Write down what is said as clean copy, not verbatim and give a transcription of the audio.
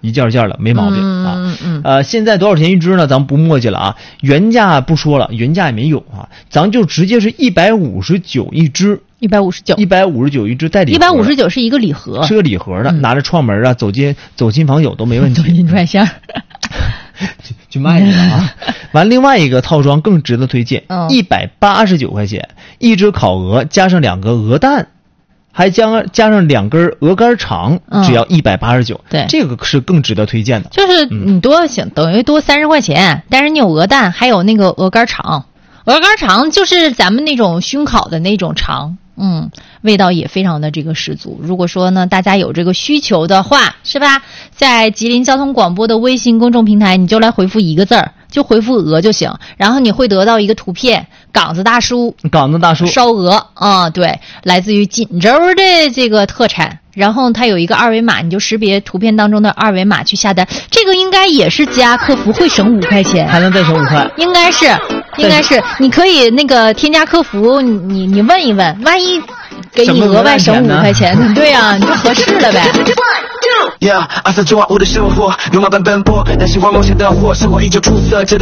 一件的，没毛病啊。现在多少钱一只呢？咱们不墨迹了啊，原价不说了，原价也没有啊，咱就直接是159一只。159一只带礼盒 ，159是一个礼盒， 是个礼盒的，拿着串门啊，走亲访友都没问题。 走进串线去卖去了啊！完，另外一个套装更值得推荐，189块钱，一只烤鹅加上2个鹅蛋，还加上2根鹅肝肠，只要189。 对， 这个是更值得推荐的。 就是你等于多30块钱，但是你有鹅蛋，还有那个鹅肝肠。鹅肝肠就是咱们那种熏烤的那种肠。味道也非常的这个十足。如果说呢，大家有这个需求的话，是吧？在吉林交通广播的微信公众平台，你就来回复一个字儿，就回复鹅就行。然后你会得到一个图片，岗子大叔烧鹅啊，对，来自于锦州的这个特产。然后它有一个二维码，你就识别图片当中的二维码去下单。这个应该也是加客服会省5块钱， 还能再省5块， 应该是。你可以那个添加客服，你问一问，万一给你额外省5块钱，对啊，你就合适了呗。 Yeah， 朝九晚五的生活，牛马般奔波，但希望梦想的火，生活依旧出色，直到